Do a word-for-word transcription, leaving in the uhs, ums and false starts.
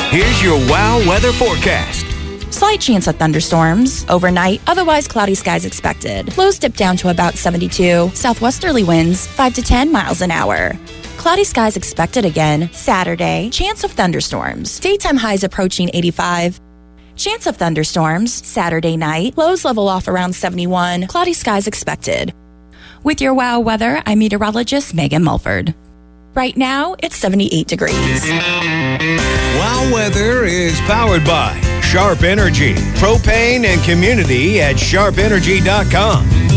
Here's your WOW weather forecast. Slight chance of thunderstorms. Overnight, otherwise cloudy skies expected. Lows dip down to about seventy-two. Southwesterly winds, five to ten miles an hour. Cloudy skies expected again. Saturday, chance of thunderstorms. Daytime highs approaching eighty-five. Chance of thunderstorms. Saturday night, lows level off around seventy-one. Cloudy skies expected. With your WOW weather, I'm meteorologist Megan Mulford. Right now, it's seventy-eight degrees. WOW weather is powered by Sharp Energy, propane and community at sharp energy dot com.